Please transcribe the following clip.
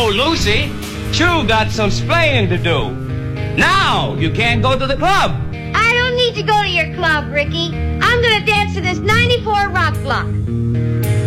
Oh, Lucy, you got some splaining to do. Now you can't go to the club. I don't need to go to your club, Ricky. I'm going to dance to this 94 rock block.